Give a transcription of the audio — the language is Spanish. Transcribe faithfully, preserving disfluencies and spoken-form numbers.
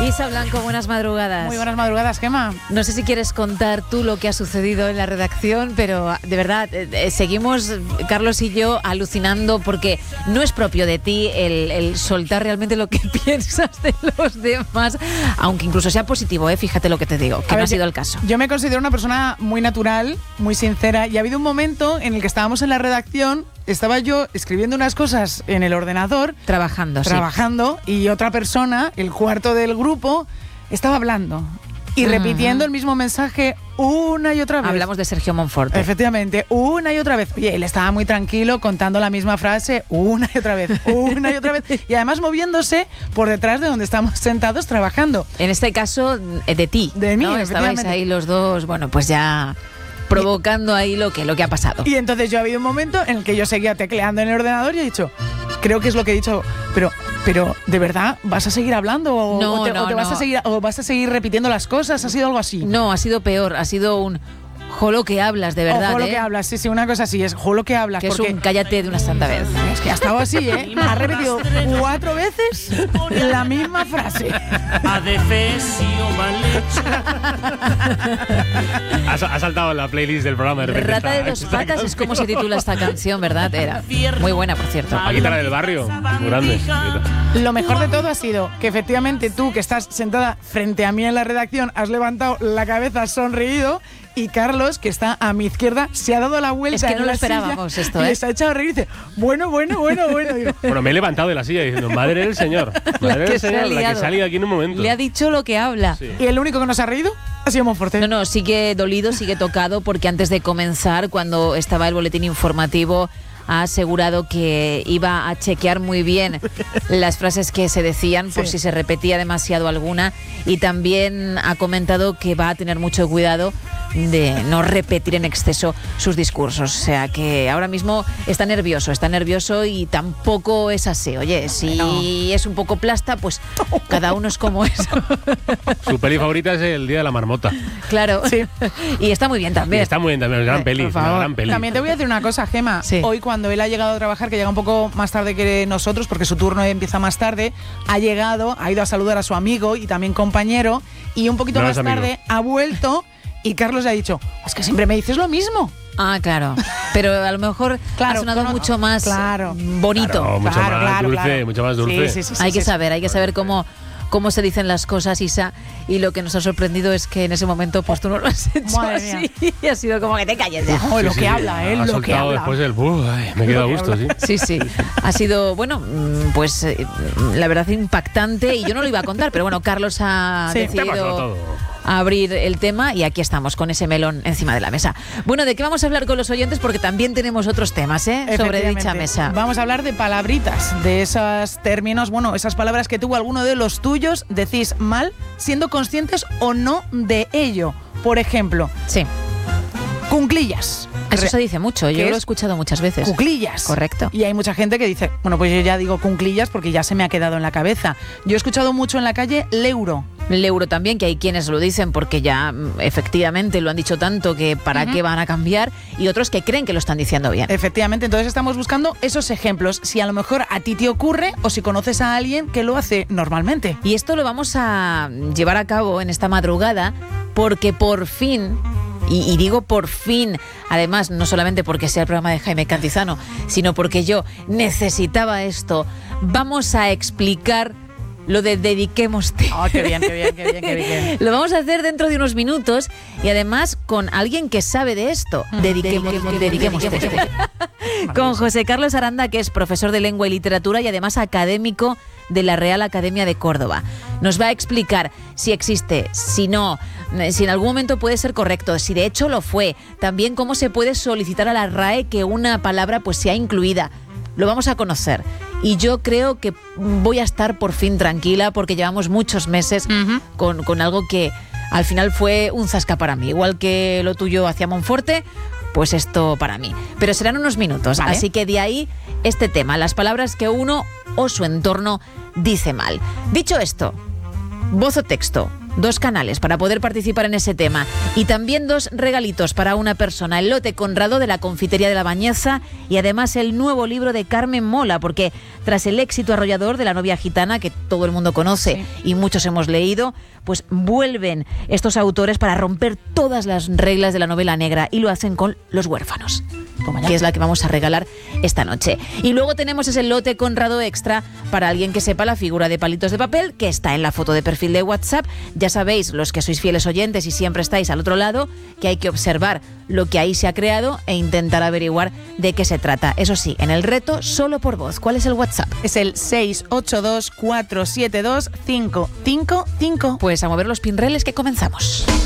Isa Blanco, buenas madrugadas. Muy buenas madrugadas, Gemma. No sé si quieres contar tú lo que ha sucedido en la redacción, pero de verdad, eh, seguimos, Carlos y yo, alucinando porque no es propio de ti el, el soltar realmente lo que piensas de los demás, aunque incluso sea positivo, ¿eh? Fíjate lo que te digo, que A no ver, ha sido el caso. Yo me considero una persona muy natural, muy sincera, y ha habido un momento en el que estábamos en la redacción, estaba yo escribiendo unas cosas en el ordenador, Trabajando, trabajando, sí. y otra persona, el cuarto del grupo, estaba hablando y uh-huh. repitiendo el mismo mensaje una y otra vez. Hablamos de Sergio Monforte. Efectivamente, una y otra vez. Oye, él estaba muy tranquilo contando la misma frase una y otra vez, una y otra vez. Y además moviéndose por detrás de donde estamos sentados trabajando. En este caso, de ti. De mí, ¿no? Estabais ahí los dos, bueno, pues ya provocando ahí lo que, lo que ha pasado. Y entonces yo ha habido un momento en el que yo seguía tecleando en el ordenador y he dicho, creo que es lo que he dicho, pero, pero ¿de verdad vas a seguir hablando? O, no, o te, no, o te vas no. a seguir, o vas a seguir repitiendo las cosas? ¿Ha sido algo así? No, ha sido peor, ha sido un jolo que hablas, de verdad. Jolo ¿eh? que hablas, sí, sí, una cosa así, es jolo que hablas. Que porque es un cállate de una santa vez. Es que ha estado así, ¿eh? Ha repetido cuatro veces la misma frase. Ha, ha saltado la playlist del programa de repente. Rata de esta, dos esta patas canción. es como se titula esta canción, ¿verdad? Era muy buena, por cierto. Paquita del barrio, muy grande. Lo mejor de todo ha sido que efectivamente tú, que estás sentada frente a mí en la redacción, has levantado la cabeza, has sonreído, y Carlos, que está a mi izquierda, se ha dado la vuelta. Es que no en lo la esperábamos silla esto, ¿eh? Y se ha echado a reír y dice, bueno, bueno, bueno, bueno. Digo, Bueno, me he levantado de la silla diciendo, madre del señor. Madre del señor, la que se ha liado aquí en un momento. Le ha dicho lo que habla. Sí. y el único que nos ha reído ha sido Monforte. No, no, sigue dolido, sigue tocado, porque antes de comenzar, cuando estaba el boletín informativo, ha asegurado que iba a chequear muy bien las frases que se decían por Sí. si se repetía demasiado alguna, y también ha comentado que va a tener mucho cuidado de no repetir en exceso sus discursos. O sea que ahora mismo está nervioso, está nervioso y tampoco es así. Oye, si No. es un poco plasta, pues cada uno es como es. Su peli favorita es El Día de la Marmota. Claro. Sí. Y está muy bien Y también. está muy bien también, es gran Eh, peli, Por es una favor. gran peli. También te voy a decir una cosa, Gema. Sí. Hoy cuando él ha llegado a trabajar, que llega un poco más tarde que nosotros, porque su turno empieza más tarde, ha llegado, ha ido a saludar a su amigo y también compañero, y un poquito No más es amigo. tarde ha vuelto y Carlos le ha dicho, es que siempre me dices lo mismo. Ah, claro. Pero a lo mejor Claro, ha sonado no, no, mucho más claro. bonito. Claro, mucho Claro, más claro, dulce, claro. mucho más dulce. Sí, sí, sí, hay sí, que sí. saber, hay que saber cómo, cómo se dicen las cosas, Isa, y lo que nos ha sorprendido es que en ese momento pues tú no lo has hecho Madre así y ha sido como que te calles ya. Oh, lo Sí, que sí, habla, él, ha lo que soltado habla. después el buf, ay, me he quedado a Lo que gusto, sí. habla. Sí, sí. Ha sido, bueno, mm, pues eh, la verdad impactante, y yo no lo iba a contar, pero bueno, Carlos ha Sí. ¿Qué pasó decidido todo? abrir el tema y aquí estamos con ese melón encima de la mesa. Bueno, ¿de qué vamos a hablar con los oyentes? Porque también tenemos otros temas, ¿eh? Sobre dicha Efectivamente. mesa. Vamos a hablar de palabritas, de esos términos, bueno, esas palabras que tú, alguno de los tuyos, decís mal, siendo conscientes o no de ello. Por ejemplo, Sí. cunclillas. Eso Re- se dice mucho, yo ¿Qué lo he es? escuchado muchas veces. Cuclillas. Correcto. Y hay mucha gente que dice, bueno, pues yo ya digo cunclillas porque ya se me ha quedado en la cabeza. Yo he escuchado mucho en la calle leuro. El euro también, que hay quienes lo dicen porque ya mm, efectivamente lo han dicho tanto que para qué van a cambiar, y otros que creen que lo están diciendo bien. Efectivamente, entonces estamos buscando esos ejemplos, si a lo mejor a ti te ocurre o si conoces a alguien que lo hace normalmente. Y esto lo vamos a llevar a cabo en esta madrugada porque por fin, y, y digo por fin, además no solamente porque sea el programa de Jaime Cantizano, sino porque yo necesitaba esto, vamos a explicar lo de dediquémoste. Oh, qué bien, qué bien, qué bien, qué bien. Lo vamos a hacer dentro de unos minutos y además con alguien que sabe de esto. Dediquemos, dediquémoste. Con José Carlos Aranda, que es profesor de Lengua y Literatura y además académico de la Real Academia de Córdoba. Nos va a explicar si existe, si no, si en algún momento puede ser correcto, si de hecho lo fue, también cómo se puede solicitar a la R A E que una palabra pues sea incluida. Lo vamos a conocer. Y yo creo que voy a estar por fin tranquila porque llevamos muchos meses Ujú. con, con algo que al final fue un zasca para mí. Igual que lo tuyo hacia Monforte, pues esto para mí. Pero serán unos minutos. Vale. Así que de ahí este tema, las palabras que uno o su entorno dice mal. Dicho esto, voz o texto, dos canales para poder participar en ese tema y también dos regalitos para una persona, el lote Conrado de la Confitería de la Bañeza y además el nuevo libro de Carmen Mola, porque tras el éxito arrollador de La novia gitana, que todo el mundo conoce sí. y muchos hemos leído, pues vuelven estos autores para romper todas las reglas de la novela negra y lo hacen con Los huérfanos, que es la que vamos a regalar esta noche. Y luego tenemos ese lote Conrado extra para alguien que sepa la figura de Palitos de Papel, que está en la foto de perfil de WhatsApp. Ya sabéis, los que sois fieles oyentes y siempre estáis al otro lado, que hay que observar lo que ahí se ha creado e intentar averiguar de qué se trata. Eso sí, en el reto solo por voz. ¿Cuál es el WhatsApp? Es el seis ocho dos, cuatro siete dos, cinco cinco cinco. Pues a mover los pinreles que comenzamos.